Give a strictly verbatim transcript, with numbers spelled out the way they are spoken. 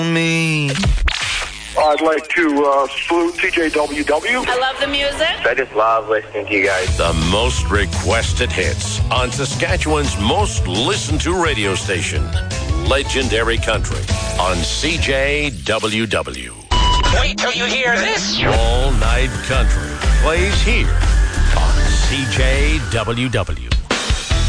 Me. I'd like to uh, salute T J W W. I love the music. I just love listening to you guys. The most requested hits on Saskatchewan's most listened to radio station, Legendary Country, on C J W W. Wait till you hear this. All Night Country plays here on C J W W.